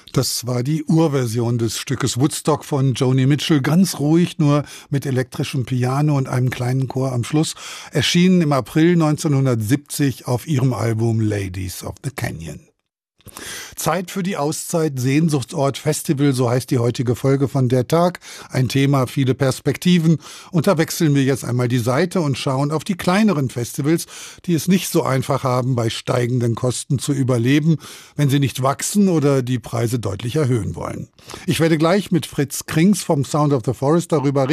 Das war die Urversion des Stückes Woodstock von Joni Mitchell, ganz ruhig, nur mit elektrischem Piano und einem kleinen Chor am Schluss, erschienen im April 1970 auf ihrem Album Ladies of the Canyon. Zeit für die Auszeit, Sehnsuchtsort, Festival, so heißt die heutige Folge von Der Tag. Ein Thema, viele Perspektiven. Und da wechseln wir jetzt einmal die Seite und schauen auf die kleineren Festivals, die es nicht so einfach haben, bei steigenden Kosten zu überleben, wenn sie nicht wachsen oder die Preise deutlich erhöhen wollen. Ich werde gleich mit Fritz Krings vom Sound of the Forest darüber reden.